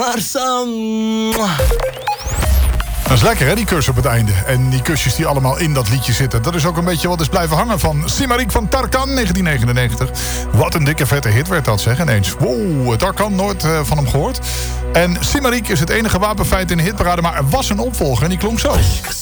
Marsa. Dat is lekker, hè, die kus op het einde. En die kusjes die allemaal in dat liedje zitten. Dat is ook een beetje wat is blijven hangen van Simarik van Tarkan, 1999. Wat een dikke vette hit werd dat, zeg, ineens. Wow, Tarkan, nooit van hem gehoord. En Simarik is het enige wapenfeit in de hitparade, maar er was een opvolger en die klonk zo.